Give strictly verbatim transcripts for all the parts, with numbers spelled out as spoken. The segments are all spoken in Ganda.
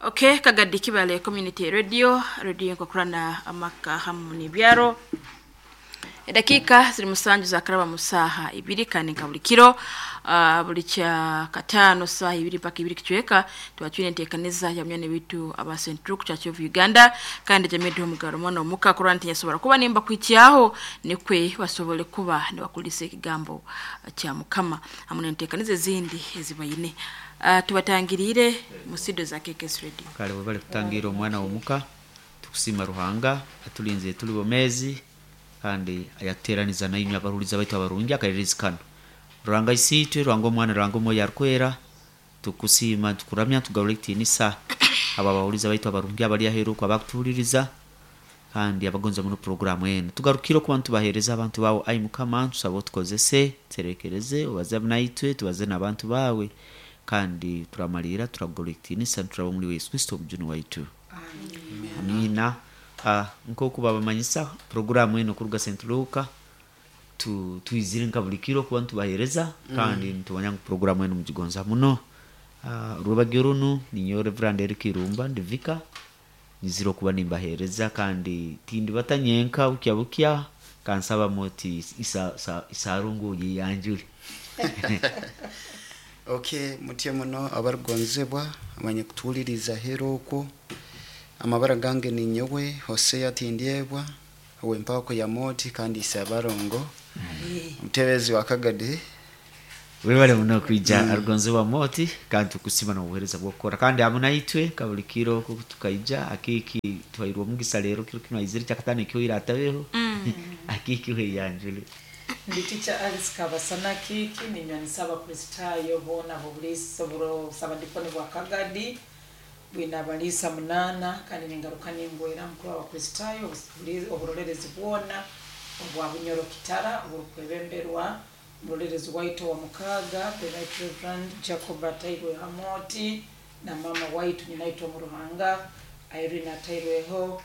Okay, Kagadi Kibale Community Radio, radio kwa kurana amaka hamu ni byaro. Dakika ziri musanju za karaba musaha ibiri kandi kabulikiro uh, buli kya katano saa ibiri paka ibiri kichweka twachwine ntekaniza ya myane bitu aba Central Church of Uganda kandi jamedi omugaro mwana omuka kuranti yasobora kuba nimba kwityaho nekwe basobole kuba ne bakulise kigambo kya mukama amune ntekanize zindi ezibayine uh, tubatangirire musido za K K S Radio kale bale kutangira omwana omuka tukusima Ruhanga atulinze tuli bomezi kandi ayateraniza na yimya baruliza baitu abarungi akarizikano Ruhanga isitwe Ruhanga omwana Ruhanga moya arkwera tukusima tukuramya tugaulekti nisa aba baruliza baitu abarungi abali aheruko abakutuliriza kandi abagonza mu program ene tugarukiro ku bantu bahereza abantu bawo ayi mukama tusabo tukozese terekereze obaza naitwe tubaze nabantu bawe kandi turamarira turagolekti nisa turabo muri Yesu Kristo mujunu waitu amen amina. Ah, nko kubaba manyisa programu eno kuruga Saint Luka tu tuizire nkabulikiro ku bantu bahereza kandi mm. ntubanyanga programu eno mugigonza muno ah rubagirunu ninyo Reverend Eric Irumba ndivika niziro kuba nimbahereza kandi tindi batanyenka bukya bukya kansaba moti isa isarungu yiyanjuri. Okay, mutiye muno abargonzebwa abanye kutuliriza heroko amabara gange ni nyowe Hosea tindiebwa wempako ya moti kandi isabarongo mtebezi wa Kagadi wewe wale muno kwija mm. argonze wa moti kandi tukusima no buhereza bwokora kandi amuna itwe kabulikiro ko tukaija akiki twairwa mugisa lero kiro kino iziri cyakatane cyo iratabeho mm. akiki we yanjule nditicha Alice Kabasana kiki ninyani saba kristayo bona bobulisa buro sabadikone bwa Kagadi wina balisa munana kandi ningaruka ningwera mkuru wa kristayo oburorerezi bwona obwa bunyoro kitara obukwebemberwa oburorerezi waito wa mukaga the right reverend Jacob Atairwe Hamoti na mama waitu ninaitwa mu Ruhanga Irene Atairweho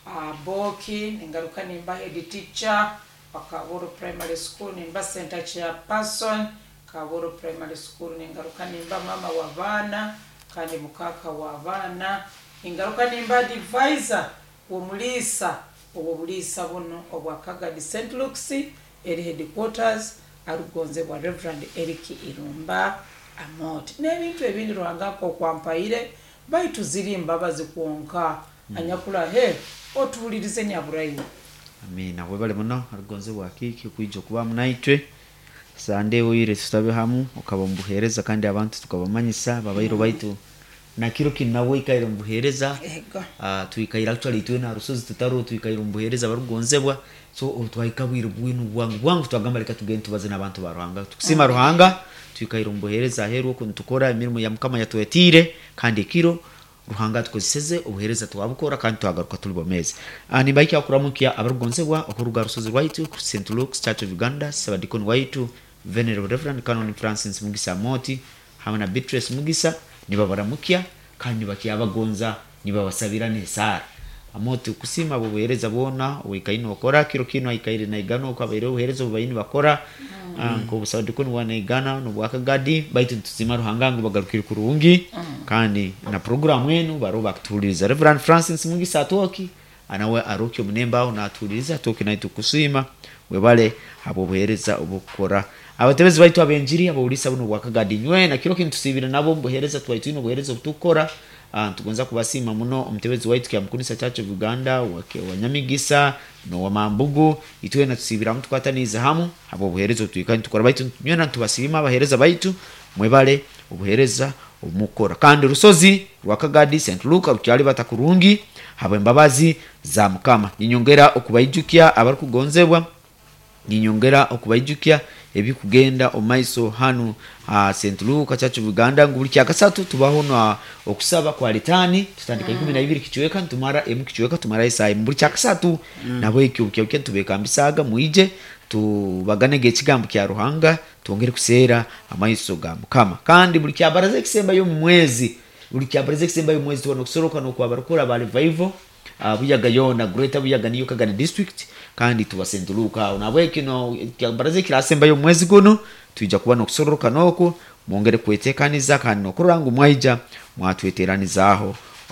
aboki ningaruka nimba head teacher Kaboro Primary School nimba center chairperson Kaboro Primary School ningaruka nimba mama wa bana kandi mukaka wa bana ingaruka nimba advisor wo mulisa obo bulisa bono obwa Kagadi Saint Luke's eri headquarters arugonze wa Reverend Eric Irumba Amot nebintu ebindi Ruhanga ko kwampaire baitu zirimba bazikuonka mm. anyakula he otulirize nyaburayi amina webale muno arugonze wa kiki kwijo kuba munaitwe sande uyire tutabe hamu ukabambuhereza kandi abantu tukabamanyisa babayiro baitu na kiro kinawe ikaira mbuhereza ah tuikaira actually tuwe na rusozi tutaro tuikaira mbuhereza barugonzebwa so twaikabwira bwinu bwangu bwangu twagamba leka tugende tubaze nabantu baruhanga tukusima Ruhanga tuikaira mbuhereza heru ko ntukora imirimo ya mukama yatwetire kandi kiro Ruhanga tukoziseze ubuhereza twabukora kandi twagaruka turi bomeze ani baiki akuramukia abarugonzebwa okuruga rusozi rwaitu ku Saint Luke's Church of Uganda sabadikon waitu Venerable Reverend Canon Francis Mugisa Moti hamwe Beatrice Mugisa niba baramukia kandi bakiya bagonza niba basabira nesara Amoti kusima bubuhereza bona wikaino bakora kiro kino ikaire na igano kwa bayiro buhereza bubayini bakora ngo busabadikon wana igana no bwa Kagadi baitu tuzima Ruhanga ngo bagarukira kurungi kandi na program wenu baroba kutuliriza Reverend Francis Mugisa atoki anawe aroki munemba na atuliriza toki na kusima webale abo buhereza ubukora abatebezi baitu abenjiri abo ulisa buno bwa Kagadi nywe na kiro kintu tusibira nabo buhereza twaitu ino buhereza butukora uh, tugonza kubasima muno umtebezi waitu kya mkunisa Church of Uganda wake wanyamigisa no wa Mambugu itwe na tusibira mtu kwataniza hamu abo buhereza tuikani tukora baitu nywe na tubasima bahereza baitu mwebale ubuhereza umukora kandi rusozi rwa Kagadi Saint Luke rukyali batakurungi habo imbabazi za mukama ninyongera okubayijukia abari kugonzebwa ninyongera okubayijukia ebikugenda omaiso hanu uh, Saint Luke Church of Uganda ngubuli kya gasatu tubaho no okusaba kwa litani tutandika mm. kumi na ibiri kichweka ntumara emu kichweka tumara isayi mbuli kya gasatu mm. nabo ikyo kyo tubekambisaga muije tubaganege kigambo kya Ruhanga tuongere kusera amaiso ga mukama kandi buli kya baraze kisemba yo mwezi buli kya baraze kisemba yo mwezi tubona kusoroka no kwa barakora ba revival uh, buyaga yona greater buyaga niyo Kagadi district kandi tuba Saint Luke unabwe kino kya baraze kirasemba yo mwezi gono tuija kuba no kusoroka noko mwongere kwetekaniza kandi no kurangu mwaija mwatweteranizaho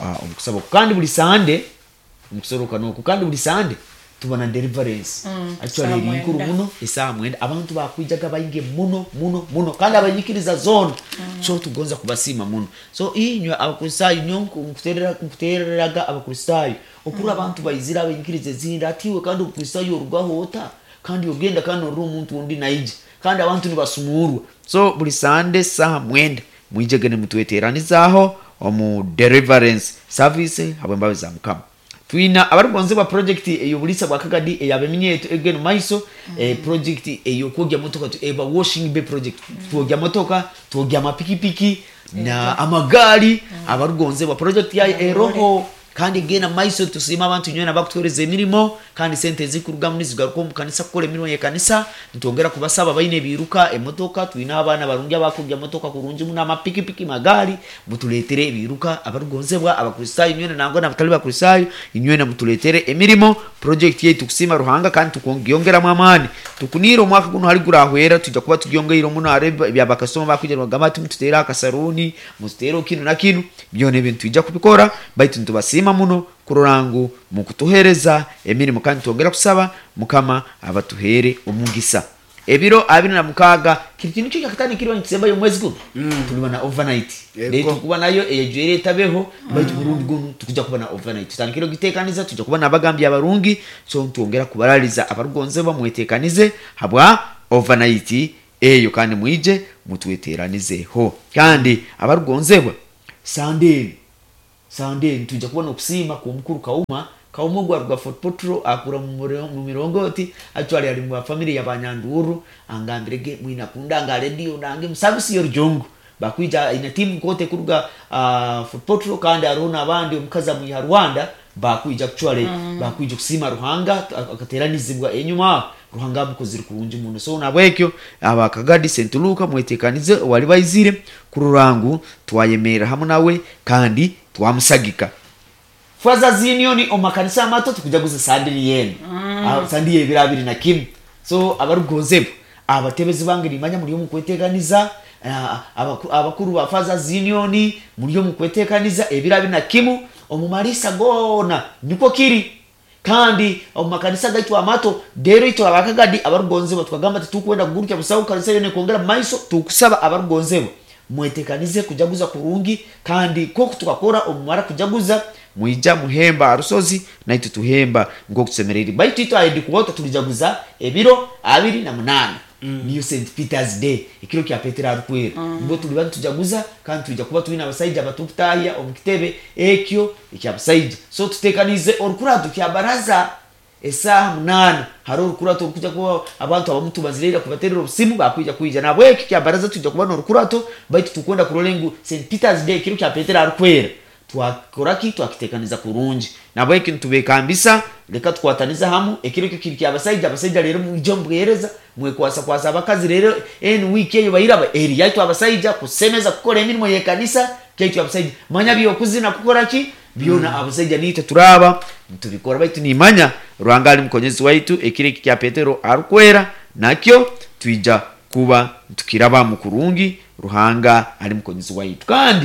omukusaba kandi buli sande omukusoroka nuko kandi buli sande tubona deliverance Mm, actually saa ni nkuru mwenda. muno esaa mwenda abantu bakwijaga bayinge muno muno muno kandi abanyikiriza zone so tugonza kubasima muno so inywe abakristayo nyonko mukuterera mukutereraga abakristayo okura abantu bayizira abanyikirize zinda atiwe kandi ukristayo urugahota kandi ogenda kandi uri umuntu undi naije kandi abantu nibasumurwa so buli sande saa mwenda mwijegene mutweteranizaho omu deliverance service habwe za mukama twina abarugonze ba project eyo bulisa bwa kagadi eyabeminyeto again maiso eh, project eyo kogya motoka tu eba washing bay project twogya motoka twogya mapikipiki na amagari abarugonze ba project ya eroho kandi gena maiso tusima abantu nyona bakutwereze mirimo kandi sente zikuruga muri zigaruko mu kanisa kole mirimo ye kanisa ntongera kubasaba bayine biruka emotoka twina abana barungi abakugya motoka kurungi mu namapikipiki magari mutuletere biruka abarugonzebwa abakristayo nyona nango nabatali bakristayo inywena mutuletere emirimo project ye tukusima ruhanga kandi tukongiyongera mu amani tukuniro mwaka guno hari gurahwera tujya kuba tugiyongera mu areba byabakasoma bakugira gamati mututera akasaruni mutero kinu na kinu byone bintu tujya kubikora baitu ntubasi muno kurorangu mukutuhereza emirimo kandi tongera kusaba mukama abatuhere omugisa ebiro abiri na mukaga kiri cyo yakatani kiri wankisemba yo mwezi guno mm. tulibana overnight leto kuba nayo eyejere tabeho mm. baitu burundi guno tukujya kubana overnight tanikiro gitekaniza tujya kubana abagambi abarungi so ntongera kubaraliza abarugonze bamwetekanize habwa overnight eyo kandi mwije mutweteranize ho kandi abarugonzebwa Sunday Sunday tujya kubona okusima ku mukuru kauma kaumugwa ruga Fort Potro akura mu mirongoti actually ali mu family y'abanyanduru angambirege mwina kundanga radio nange musabisi yorjongo bakwija ina team kote kuruga uh, Fort Potro kandi arona abandi omukaza mu Rwanda bakwija actually mm. bakwija kusima ruhanga akateranizibwa enyuma ruhanga mukozira kurunji muno so nabwekyo abakagadi Saint Luka mwetekanize wali bayizire kururangu twayemera hamwe nawe kandi twamusagika faza zinioni omakanisa mato tukujaguza sandiri yene mm. ah, sandi ye birabiri na kim so abarugonzebo abatebezi bangiri manya muri mu kweteganiza uh, abakuru, abakuru ba faza zinioni muri mu kwetekaniza ebirabiri na kimu omumarisa gona niko kiri kandi omakanisa gaitu amato dero ito abakagadi abarugonzebo twagamba tukwenda kugurukya busaho kanisa yone kongera maiso tukusaba abarugonzebo mwetekanize kujaguza kurungi kandi koko tukakora omumara kujaguza muija muhemba arusozi na itu tuhemba ngo kusemereri baitu ito ayedi kubota tulijaguza ebiro abiri na munana mm. niyo Saint Peter's Day ikiro kya Petero arukwera mm. ngo tulibantu tujaguza kandi tujja kuba tuina abasaija batuptaya omukitebe ekyo ikyabasaija so tutekanize orukuratu kya baraza esa munana haro rukurato kujya ko abantu abamutu bazirira kubaterera obusimu bakwija kwija nabweki kya baraza tujja kubana rukurato baitu tukonda kurolengu Saint Peter's Day kiro kya Petero arukwera twakora ki twakitekaniza kurunji nabweki ntubekambisa leka twataniza hamu ekiro kiri kya basaija basaija rero mu jombwereza mwe kwasa kwasa abakazi rero en week eyo bayiraba eri yaitwa abasaija kusemeza kukora emirimo ye kanisa kyo abasaija manya biyo kuzina kukora ki biona mm. abasaija nite turaba tubikora baitu nimanya ruangali mkonyezi waitu ekire kya Petero arukwera nakyo twija kuba tukiraba mukurungi ruhanga ali mkonyezi waitu kandi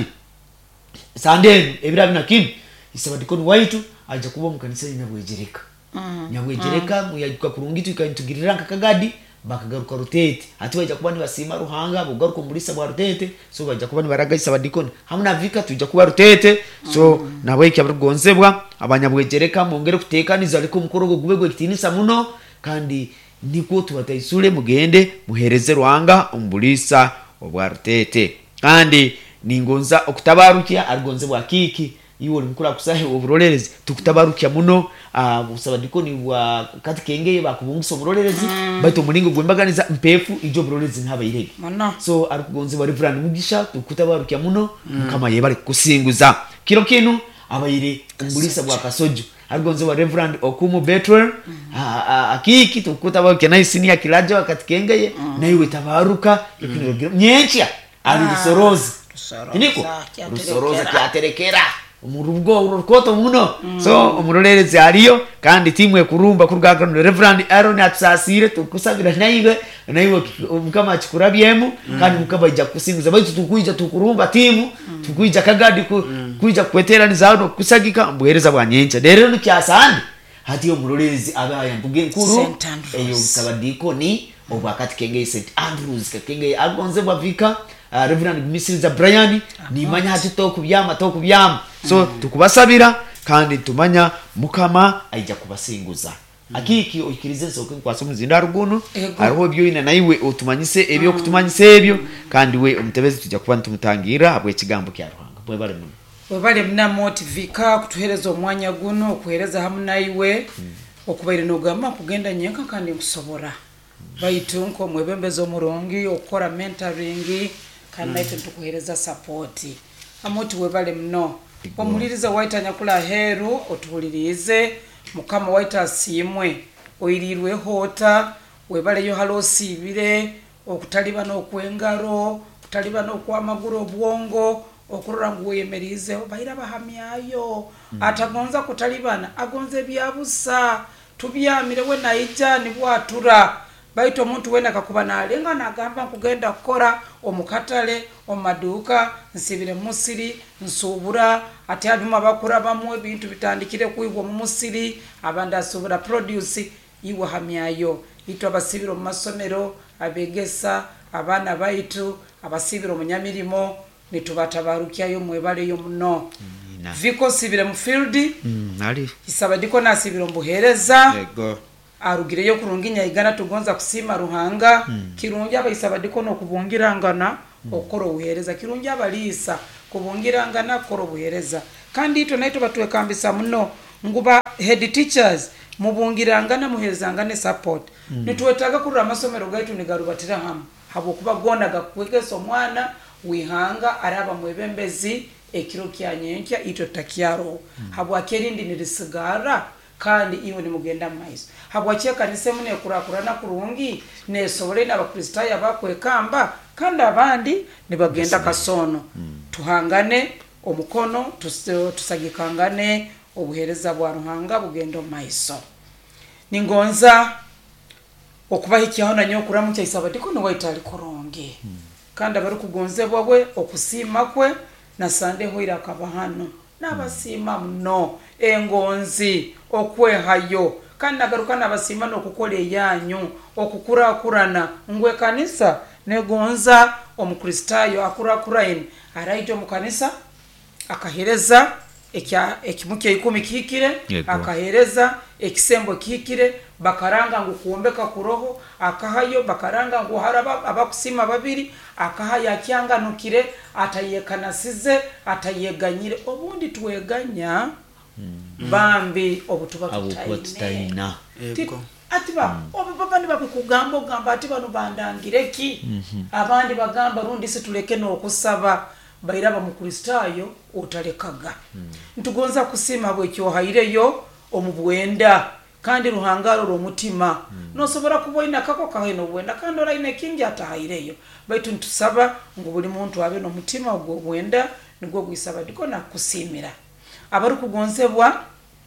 Sunday ebirabi na kim isabadikoni waitu aje kuba mukanisa nyabwejereka mm. nyabwejereka mm. muyajuka kurungi tukantugirira nkakagadi bakagaruka rutete ati baje kuba ni basima ruhanga bugaruka mulisa bwa rutete so baje kuba ni baragayisa badikoni hamuna vika tujja kuba rutete so mm. nawe cyabarugonzebwa abanyabwegereka mongere kutekaniza ariko mukorogo gubegwe kitinisa muno kandi niko tubatayisure mugende muhereze ruhanga umbulisa obwa rutete kandi ningonza okutabarukia argonzebwa kiki iwo limukura kusahe oburorerezi tukutabarukia muno busaba dikoni bwa kati kenge bakubungisa oburorerezi mm. baito muningo gwembaganiza mpefu ijo burorerezi ntaba irege so arikugonze bari Reverend Mugisha tukutabarukia muno mm. kama yebale kusinguza kiro kinu abayire umbulisa bwa kasojo argonze wa Reverend Okumu Betwell mm. akiki tukutabarukia nayo sini kilaje wakati kenge mm. nayo tabaruka mm. nyenchia ali rusoroza iniko rusoroza kyaterekera umurugo urukoto muno so umurorereze ariyo kandi timwe kurumba kurugaka Reverend Aaron atusasire tukusabira nayiwe nayiwe mukama kikurabyemu kandi mukaba ija kusingiza baitu tukuija tukurumba timu tukuija kagadi kuija kwetera nizao kusagika mbuhereza bwanyencha rero nikyasandi hati yo murorerezi abaya mbuge nkuru eyo sabadiko ni obakati kenge Saint Andrews kenge agonze bavika uh, Reverend Misiriza Brian ni manya hati toku byama toku byama so mm. tukubasabira kandi tumanya mukama aija kubasinguza mm. akiki okirize so kwasoma zinda ruguno ariho byo ina nayiwe otumanyise ebyo mm. kutumanyise ebyo mm. kandi we omutebezi tujja kuba ntumutangira habwe kigambo kya ruhanga bwe bale muno bwe bale mna motivika kutuhereza omwanya guno okuhereza hamu nayiwe mm. okubaire nogamba kugenda nyenka kandi nkusobora baitu nko mwebembeza omurongi okora mentoring kandi naite mm. tukuhereza support amoti webale mno omuliriza waita nyakula heru otuhulirize mukama waita simwe oirirwe hota webale yo halosi ibire okutaliba no kwengaro okutaliba no kwa maguru obwongo okurora ngo yemerize bayira bahamyayo mm. atagonza kutalibana agonze byabusa tubyamire we naija ni bwatura baito omuntu wena kakubana alenga nagamba kugenda kukora omukatale omaduka nsibire musiri nsubura ati abima bakura bamwe bintu bitandikire kuigwa mu musiri abanda subura produce iwa hamyayo ito abasibiro mu masomero abegesa abana baitu abasibiro mu nyamirimo nitubatabarukiayo mwebale yo muno mm, viko sibire mu field mm, ali isabadiko nasibiro mbuhereza yego arugire yo kurunginya igana tugonza kusima ruhanga mm. kirungi abayisabadiko no kubungirangana mm. okoro uhereza kirungi abalisa kubungirangana koro buhereza kandi ito naito batwekambisa muno nguba head teachers mubungirangana muhezangane support mm. nitwetaga kurura amasomero gaitu nigarubatira hamwe habo kuba gonaga kwegesa omwana wihanga araba mwebembezi ekiro kyanyenkya ito takyaro mm. habo akerindi nirisigara kandi iwe ni mugenda maiso habwacheka nisemune kurakurana kurungi nesobole n'abakristayo bakwekamba kandi abandi nibagenda kasono mm. tuhangane omukono tusagikangane obuhereza bwa ruhanga bugendo maiso ningonza okubahikiaho na nyo kuramukya isabadiko no waitali koronge mm. kandi abari kugonzebwa bwe okusima kwe na sande hoira kabahano n'abasima mno engonzi okwehayo kandi nagaruka n'abasima n'okukole yanyu okukurakurana ngwe kanisa negonza omukristayo akurakurane araito mu kanisa akahereza ekya ekimuke ikumi kikire akahereza ekisembo kikire bakaranga ngo kuombeka kuroho akahayo bakaranga ngo haraba abakusima babiri akahaya kyanganukire atayekanasize atayeganyire obundi tuweganya mm. bambi obutuba tutayina ego atiba mm. obo baba ni bakugamba gamba atiba no bandangireki mm -hmm. abandi bagamba rundi situleke no okusaba bayiraba mu kristayo otalekaga mm. ntugonza kusima bwe cyo haireyo omubwenda kandi ruhangaro ro mutima mm. no sobora kuboina kako kahe no bwenda kandi oraine kingi atahaireyo baitu ntusaba ngo buli muntu abe no mutima ogwo bwenda nigwo gwisaba diko na kusimira abari kugonzebwa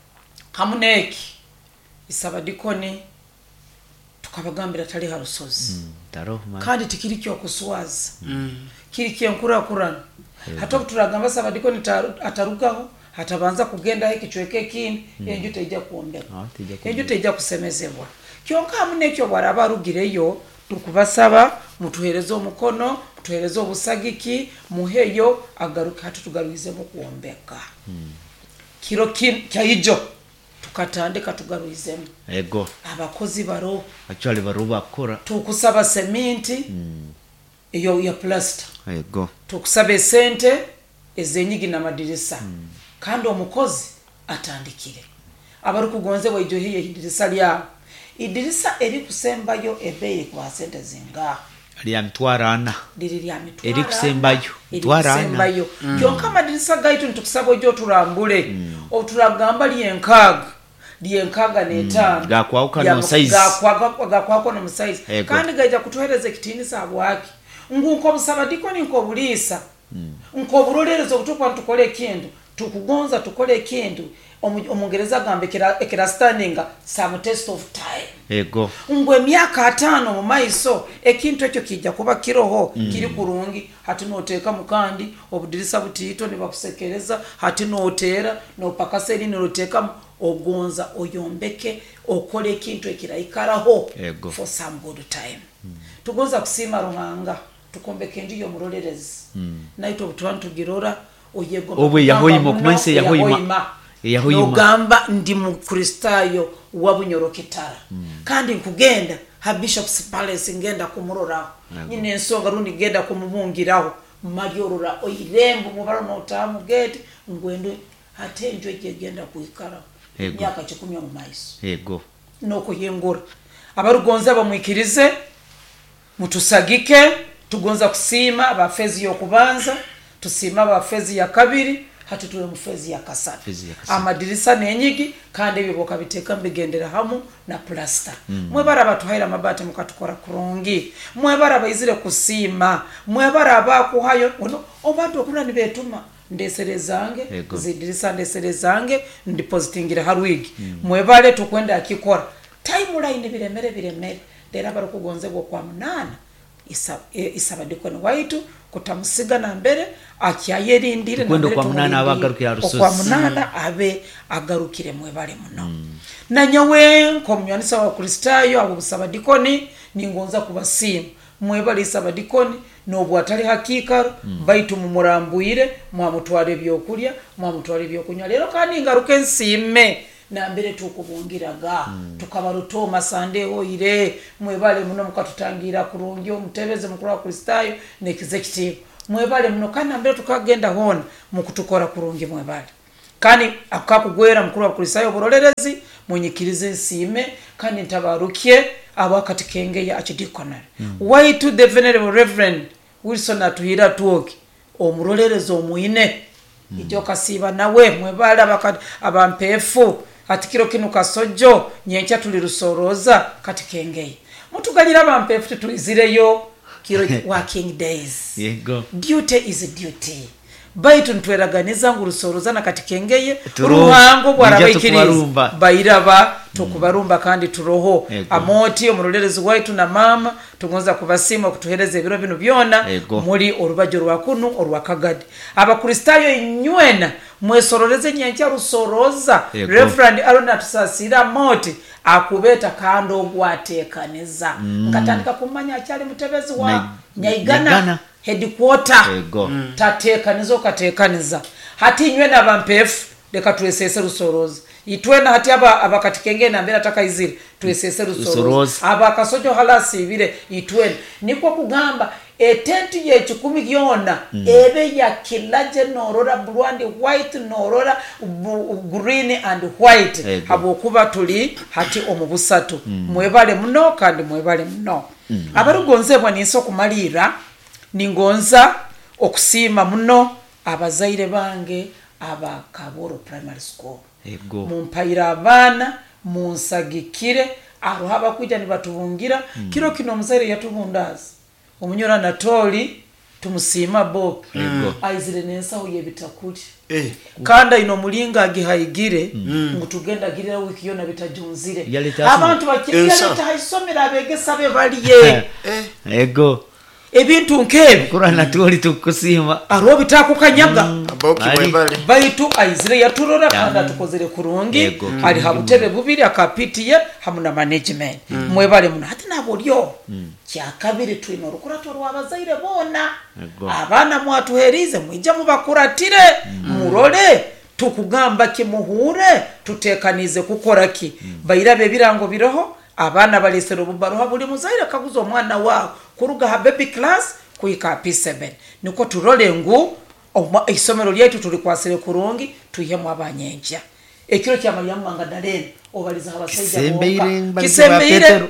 kamuneki isaba dikoni tukabagambira tali harusozi mm. taroma kandi tikiri cyo kuswaza mm. kiri kyenkura kurana yeah. hato turagamba saba dikoni atarugaho hatabanza kugenda hiki chweke kindi mm. enju teja kuombeka oh, enju teja kusemezebwa kyonka munekyo baraba rugireyo tukubasaba mutuherezo mukono mutuherezo busagiki muheyo agaruka hatu tugaruize mu kuombeka mm. kiro kyayijo tukatandika tugaruizemo ego abakozi baro actually baro bakora tukusaba seminti mm. iyo ya plaster ego tukusaba sente ezenyigi na madirisa mm. kandi omukozi atandikire abari kugonze bwa ijo hiye idirisa lya idirisa eri kusembayo ebeye kwa sente zinga lya mtwarana diri lya mitwara eri kusembayo mtwarana kusembayo mm. kyonka madirisa gaitu ntukusaba ojo turambule mm. oturagamba lyenkaga lyenkaga netano ga kwauka no size ga kwauka ga kwauka no size kandi gaija kutuhereza kitini sabwaki nguko busaba diko ni nko bulisa mm. nko burolerezo kutukwa ntukole kindu tukugonza tukole ekintu omungereza gambe kira standing some test of time ego ngwe myaka atano mu maiso ekintu ekyo kijja kuba kiroho mm. kiri kurungi hati noteeka mukandi obudirisa butito ne bakusekereza hati noteera nopakasa eri noteeka ogonza oyombeke okole ekintu ekirayikaraho for some good time mm. tugonza kusiima Ruhanga tukombeke ndiyo murolerezi mm. naito obutubantu girora oyego obwe yahoyima kumanse yahoyima nogamba ndi mukristayo wabunyoroketara mm. kandi nkugenda ha Bishop's Palace ngenda kumuroraho nyine ensonga rundi genda kumubungiraho maryorora oyirembo mubaro notamu gate ngwendo hatenjwe genda kuikara myaka kikumi mu maiso yego noko yengora abarugonza bamwikirize mutusagike tugonza kusima abafezi yokubanza tusima abafezi ya kabiri hati tuwe mufezi ya kasatu amadirisa nenyigi kandi biboka biteka mbigendera hamu na plaster mm. mwebara batuhaira mabati mukatukora kurungi mwebara bayizire kusima mwebara abakuhayo ono obantu okuna nibetuma ndeserezange zidirisa ndeserezange ndipositingira harwigi mm. mwebale tukwenda akikora timeline biremere biremere dera barukugonzebwa kwa munana isaba isaba dikone waitu kutamusiga na mbere akyayerindire na mbere kwa munana abagarukira rusozi kwa munana abe agarukire mwebale muno mm. na nyawe komyanisa wa kristayo abo busaba dikoni ningonza kubasima mwebale isaba dikoni nobwo atali hakika mm. baitu mumurambuire mwamutware byokulya mwamutware byokunywa lero kandi ngaruke nsime na mbere tukubungiraga mm. tukabarutoma sande oire mwebale muno mukatutangira kurungi omutebeze mukuru wa kristayo ne executive mwebale muno kana mbere tukagenda hona mukutukora kurungi mwebale kandi akakugwera mukuru wa kristayo bororerezi munyikirize nsime kandi ntabarukie abakati kenge ya archdiaconal mm. why to the venerable reverend Wilson atuhira tuoki omurorerezi omuine mm. ijyo kasiba nawe mwebale abakati abampefu atikiro kinu kasojo nyencha tulirusoroza katikengeye mutugalira bampefu tuizireyo kiro working days yego duty is duty baitu ntweraganiza ngurusoroza na katikengeye ruhango bwarabayikiriza bayiraba tukubarumba kandi turoho Ego. amoti omurorerezi waitu na mama tugonza kubasima kutuhereza ebiro bino byona Ego. muri orubajo rwakunu orwakagadi abakristayo inywena mwesororeze nyencha rusoroza Ego. Reverend Arona tusasira moti akubeta kando ogwatekaniza mm. ngatandika kumanya akyali mutebezi wa Na, Nyaigana, Nyaigana. headquarter Ego. Mm. tatekaniza okatekaniza hati inywena bampefu leka tuesese rusoroza itwena hati aba abakatikenge na mbere atakayizire tuesese rusoroza abakasojo halasi ibire itwena niko kugamba etenti ye chikumi gyona mm. ebe ya kilaje norora blue and white norora green and white abo kuba tuli hati omubusatu mm. mwebale muno kandi mwebale muno mm. abarugonzebwa niso kumalira ningonza okusima muno abazaire bange aba Kaboro primary school ego mumpayira abana munsagikire aho haba kujya nibatubungira mm. kiro kino muzaire yatubundaza umunyora natoli tumusima bob ego aizire nensa uye bitakuri eh kanda ino mulinga agihayigire mm. ngutugenda girira wiki yona bitajunzire abantu bakiriya bitahayisomera abegesa be baliye eh ego ebintu nkebi kura natoli tukusima aro bitakukanyaga mm. aboki mwebale baitu aizire yaturora kanda tukozere kurungi mm. ali habutebe bubiri akapitiye hamuna management mm. mwebale muno hati nabo lyo mm. kya kabiri twino rukurato rwabazaire bona Ego. abana mwatuherize mwija mubakuratire mm. murole tukugamba kimuhure tutekanize kukoraki mm. bayirabe birango biroho abana balesero bubaruha buli muzaire kaguzo mwana wao kuruga ha baby class kuika P seven niko turole ngu isomero lyetu tulikwasire kurungi tuyemo abanyenja ekiro kya Mariamu Mangadalene obaliza abasaija boka kisembeire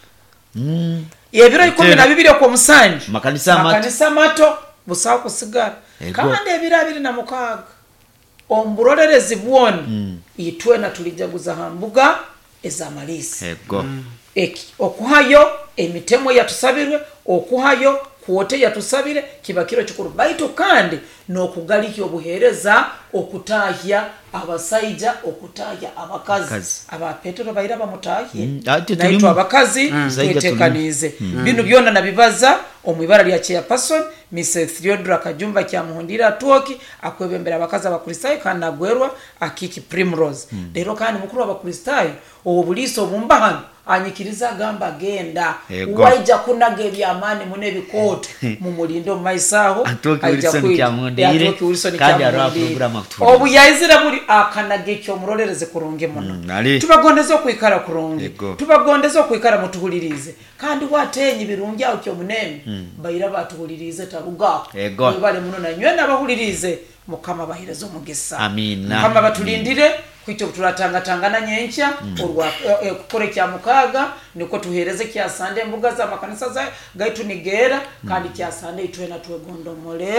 mm ebiro ikumi na bibiri ko musanje makanisa mato makanisa mato busawo kusigara kandi ebiro abiri na mukaga omburorerezi bwoni mm. itwena tulijaguza hambuga ezamalisi ego mm. eki okuhayo emitemo yatusabirwe okuhayo kwote yatusabire kiba kiro kikuru baitu kandi n'okugalikya obuheereza okutahya abasaija okutahya abakazi aba Petero baira bamutahye naitwa abakazi twetekanize bino byona nabibaza omwibara lya chairperson Missus Theodora Kajumba kya muhundira tuoki akwebembera abakazi abakristayo kandi agwerwa akiki Primrose lero kandi mukuru abakristayo obuliso bumbahan anyikiriza gamba genda waija kunaga ebyamani mune bikote mu mulindo maisaho aija kwamundire kandi ara program akutura obu yaizira buli akanage kyo murorereze kurunge muno tubagondeze kwikara kurunge tubagondeze kwikara mutuhulirize kandi watenye birungi aho kyo munene bayira batuhulirize taruga bale muno na nywena bahulirize mukama bahirezo mugesa amina mukama batulindire kwito turatanga tangana nyencha urwa kukore kya mukaga niko tuhereze kya sande mbuga za makanisa za gaitu nigera kandi kya sande itwena twegondomole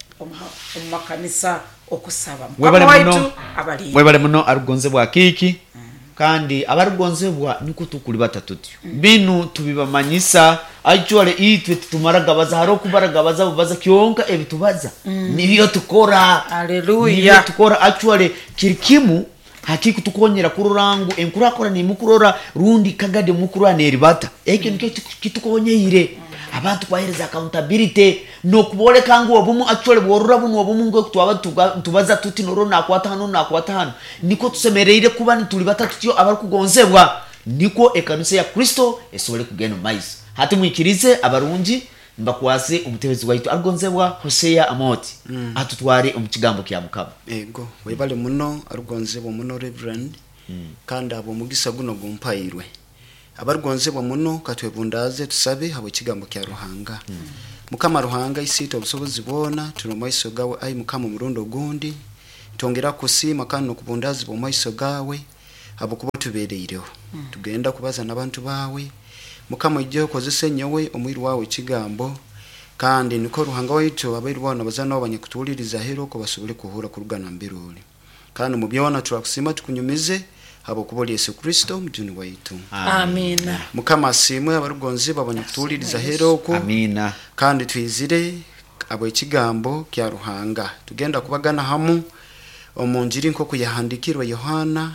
omumakanisa okusaba mukama waitu abali webale muno arugonze bwa kiki kandi abarugonzebwa niko tukuli batatuti binu tubibamanyisa actually itwe tumaragabaza haro kubaragabaza bubaza kyonka ebitubaza nibiyo tukora haleluya nibiyo tukora actually kirikimu hakiku tukonyera kururangu enkurakora ni mukurora rundi kagade mukurwa neribata eke nike kitukonyeyire abantu kwahereza accountability no kubole kangu obumu actually borura bunu obumu ngo twaba tubaza tuti noro nakwata hano nakwata hano niko tusemereire kuba ni tuli batatu tyo abari kugonzebwa niko ekanisa ya Kristo esobole kugena mais hati mwikirize abarungi mbakwase umutebezi waitu arugonzebwa Hosea Amoti mm. atutware umukigambo kya mukaba ego webale muno arugonzebwa muno Reverend mm. kandi abo mugisa guno gumpayirwe abarugonzebwa muno katwebundaze tusabe habo kigambo kya Ruhanga mm. mukama Ruhanga isito obusobozi bona tuno maiso gawe ai mukama murundo gundi tongera kusima kandi okubundaze bo maiso gawe abo kuba tubereireho mm. tugenda kubaza nabantu bawe mukama ijyo kozese nyowe omwiri wawe kigambo kandi niko Ruhanga waitu abairu bona bazana abanyakutuliriza hero ko basubule kuhura kurugana mbiruli kandi mubyona turakusima tukunyumize abo kuboli Yesu Kristo mjuni waitu amina mukama simwe abarugonzi babanyakutuliriza hero ko amina kandi twizire abo ikigambo kya Ruhanga tugenda kubagana hamu omunjiri nko kuyahandikirwa Yohana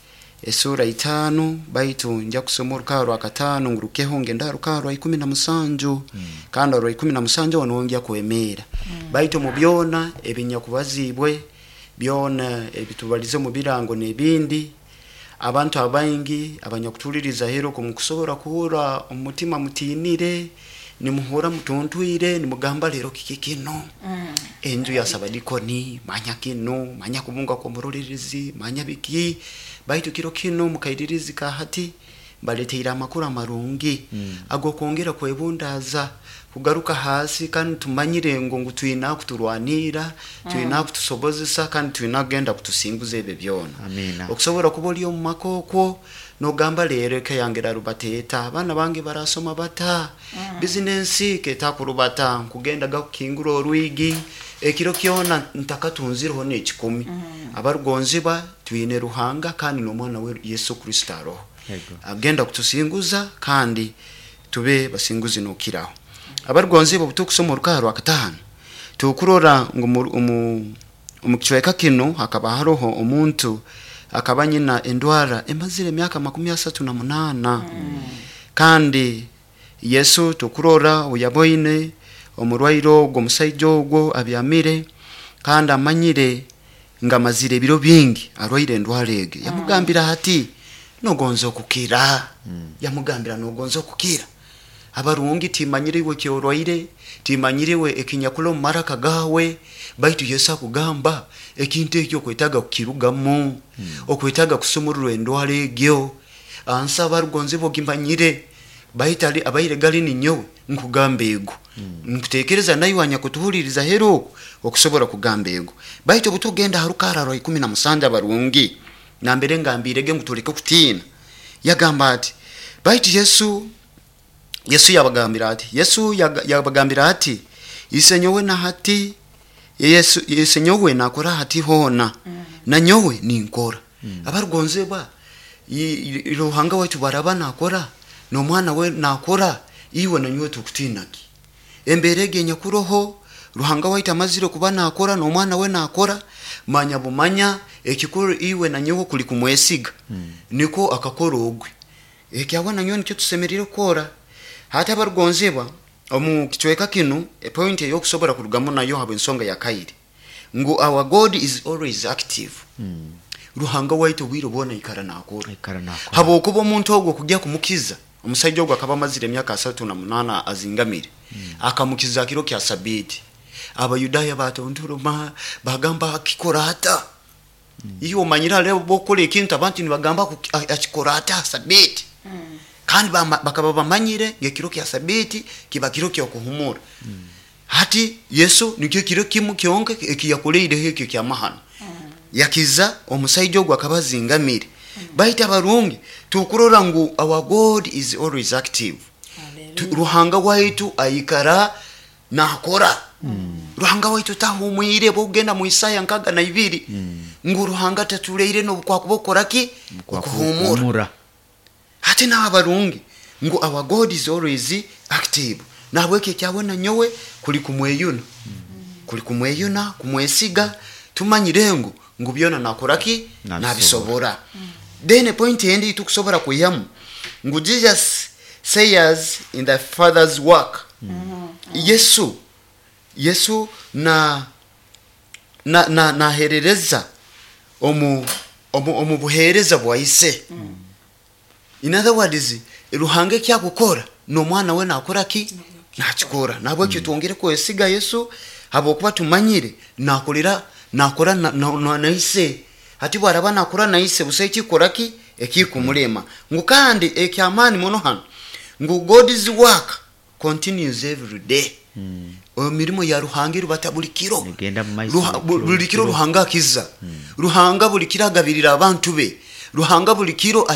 esura itanu baitu njya kusoma urukaro akatano ngurukeho ngenda rukaro ikumi na musanju mm. kandi ro ikumi na musanju wanongya kwemera mm. baitu mubyona ebinya kubazibwe byona ebitubalize mu birango nebindi abantu abayingi abanyakutuliriza hero ko mukusobora kuhura umutima mutinire ni muhura mutuntwire ni mugamba lero kikikino mm. enju ya sabadikoni manya kino manya kubunga ko murorerezi manya biki baitu kiro kino mukaidirizi ka hati baleteira makuru marungi mm. ago kongera kwebundaza kugaruka hasi kandi tumanyire ngo ngutwina kuturwanira mm. twina kutusobozesa kandi twina genda kutusinguze ebe byona amina okusobora kuboliyo mu makoko no gamba lero ke yangera rubateta abana bange barasoma bata mm. business ke takurubata kugenda gakinguro rwigi ekiro kyona ntakatunzireho ne kikumi mm. abarugonziba twine Ruhanga kandi no mwana we Yesu Kristo aro agenda kutusinguza kandi tube basinguzi no kiraho abarugonziba butukusoma rukaro akatano tukurora ngo umukichweka kino hakaba haroho umuntu akaba nyina endwara emazire myaka makumi asatu na munana mm. kandi Yesu tukurora uyaboine omurwairo go musaijo go abyamire kandi amanyire ngamazire biro bingi arwaire endwarege mm. yamugambira hati nogonzo kukira mm. yamugambira nogonzo kukira abarungi timanyiriwe kyorwaire timanyiriwe ekinyakulo maraka gawe baitu Yesu kugamba ekinte ekyo kwetaga kukirugamo mm. okwetaga kusumurura endwarege ansa barugonze bogimanyire baitali abaire gali ni nyowe nkugambe ego mm. nkutekereza nayo wanya kutuhuliriza hero okusobora kugamba ego baito butugenda harukara ro ikumi na musanja barungi nambere ngambirege ngutulike kutina yagamba ati baito Yesu Yesu yabagambira ati Yesu yabagambira ati isenyowe na hati Yesu isenyowe nakora hati hona mm. na nyowe ni nkora mm. abarugonzeba Ruhanga wetu baraba nakora no mwana we nakora iwe na nyowe tukutinaki embere genya kuroho ruhanga waita maziro kuba nakora n'omwana we nakora manya bumanya ekikuru iwe na nyoho kuli kumwesiga mm. niko akakora ogwe ekyabona nyo nicyo tusemerire kora hata bargonzebwa omu kichweka kinu a point yo kusobora kurugamo nayo habe nsonga ya kairi ngo our God is always active mm. ruhanga waita wiro bona ikara nakora ikara nakora habo kuba umuntu ogwo kujya kumukiza omusajja ogwo akaba mazire emyaka asatu na munana azingamire mm. akamukiza kiro kya sabiti abayudaya batonduruma bagamba akikorata mm. iyo manyira lebo bokole ikintu abantu ni bagamba akikorata sabiti mm. kandi bakaba bamanyire ngekiro kya sabiti kiba kiro kya kuhumura mm. hati Yesu nikyo kiro kimu kyonke ekiyakoleide hekyo kya mahana mm. yakiza omusajja ogwo akabazingamire mm. baita barungi tukurora ngu our God is always active ruhanga waitu ayikara nakora mm. ruhanga waitu tahumwire bogenda mu Isaya nkaga na ibiri mm. ngu ruhanga tatuleire no kwa kubokoraki kuhumura hati na abarungi ngu our God is always active nabweke kyabona nyowe kuli kumweyuna mm. kuli kumweyuna kumwesiga tumanyirengo ngu byona nakoraki nabisobora mm. then point endi tukusobora kuyamu ngu Jesus says in the Father's work mm. Yesu Yesu na na na, na herereza omu omu, omu buhereza bwaise mm. in other words ruhange kya gukora no mwana we nakora ki nakikora nabwo cyo tuongere ko esiga Yesu habo kuba tumanyire nakolera nakora na, na, na, na ise hati bwaraba nakora na ise busaye kikora ki ekikumulema ngo kandi ekyamani mono hano ngo God's work continues every day mm. o mirimo ya ruhange rubatabulikiro bulikiro ruhanga kiza mm. ruhanga bulikira gabirira abantu be ruhanga bulikiro